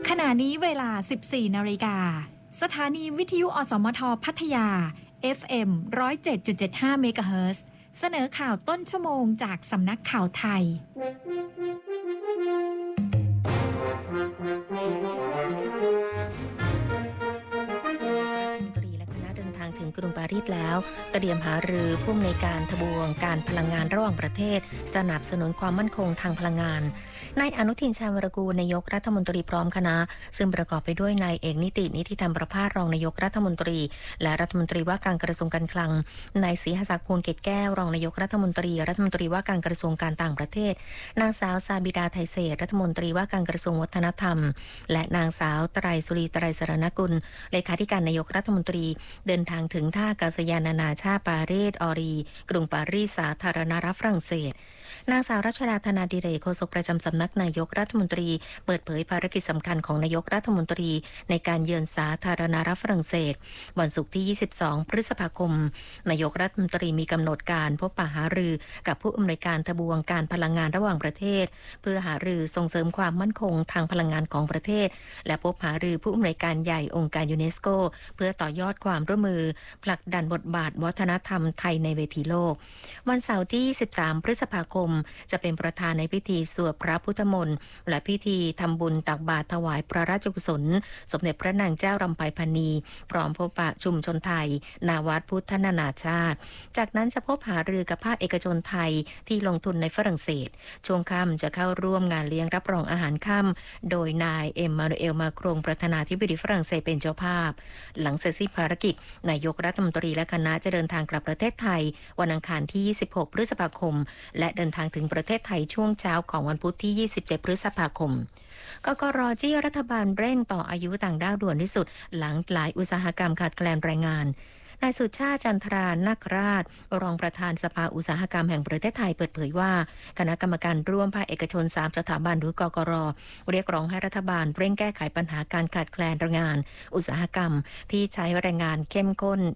ขณะนี้เวลา 14 นาฬิกาสถานีวิทยุอสมทพัทยา FM 107.75 เมกะเฮิรตซ์เสนอข่าวต้นชั่วโมงจากสำนักข่าวไทยถึงกรุงปารีสแล้วเตรียมหารือผู้อำนวยการทบวงการพลังงานระหว่างประเทศสนับสนุนความมั่นคงทางพลังงานนายอนุทินชาญวรกูลนายกรัฐมนตรีพร้อมคณะซึ่งประกอบไปด้วยนายเอกนิติธรรมประภาสรองนายกรัฐมนตรีและรัฐมนตรีว่าการกระทรวงการคลังนายศรีหศักดิ์พวงเกตแก้วรองนายกรัฐมนตรีว่าการกระทรวงการต่างประเทศนางสาวซาบิดาไทยเศษรัฐมนตรีว่าการกระทรวงวัฒนธรรมและนางสาวไตรสุรีไตรสรณกุลเลขาธิการนายกรัฐมนตรีเดินทางถึงท่าอากาศยานนานาชาติปารีสออรีกรุงปารีสสาธารณรัฐฝรั่งเศสนางสาวรัชดาธนาดิเรกโฆษกประจำสำนักนายกรัฐมนตรีเปิดเผยภารกิจสำคัญของนายกรัฐมนตรีในการเยือนสาธารณรัฐฝรั่งเศสวันศุกร์ที่ 22 พฤษภาคมนายกรัฐมนตรีมีกำหนดการพบปะหารือกับผู้อำนวยการทบวงการพลังงานระหว่างประเทศเพื่อหารือส่งเสริมความมั่นคงทางพลังงานของประเทศและพบหารือผู้อำนวยการใหญ่องค์การยูเนสโกเพื่อต่อยอดความร่วมมือผลักดันบทบาทวัฒนธรรมไทยในเวทีโลกวันเสาร์ที่ 13 พฤษภาคมจะเป็นประธานในพิธีสวดพระพุทธมนต์และพิธีทำบุญตักบาตรถวายพระราชกุศลสมเด็จพระนางเจ้ารำไพพรรณีพร้อมพบปะชุมชนไทยณวัดพุทธนานาชาติจากนั้นจะพบหารือกับภาคเอกชนไทยที่ลงทุนในฝรั่งเศสช่วงค่ำจะเข้าร่วมงานเลี้ยงรับรองอาหารค่ำโดยนายเอ็มมานูเอลมาครงประธานาธิบดีฝรั่งเศสเป็นเจ้าภาพหลังเสร็จสิ้นภารกิจนายกรัฐมนตรีและคณะจะเดินทางกลับประเทศไทยวันอังคารที่ 26 พฤษภาคมและเดินทางถึงประเทศไทยช่วงเช้าของวันพุธที่ 27 พฤษภาคมกกร.จี้รัฐบาลเร่งต่ออายุต่างด้าวด่วนที่สุดหลังหลายอุตสาหกรรมขาดแคลนแรงงานนายสุชาติจันทรานาคราชรองประธานสภาอุตสาหกรรมแห่งประเทศไทยเปิดเผยว่าคณะกรรมการร่วมภาคเอกชน3สถาบันหรือกกร.เรียกร้องให้รัฐบาลเร่งแก้ไขปัญหาการขาดแคลนแรงงานอุตสาหกรรมที่ใช้แรงงานเข้มข้น